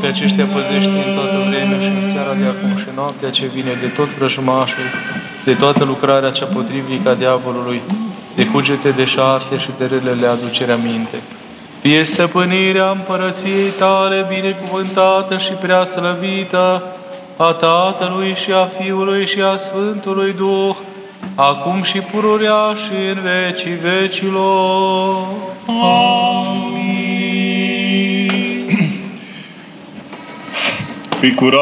pe aceștia păzește în toată vremea și în seara de acum și noaptea ce vine de tot vrăjmașul, de toată lucrarea cea potrivnică a diavolului, de cugete deșarte și de relele aducerea minte. Fie stăpânirea împărăției tale binecuvântată și prea slăvită a Tatălui și a Fiului și a Sfântului Duh, acum și pururea și în vecii vecilor. Amin. Pe curaj.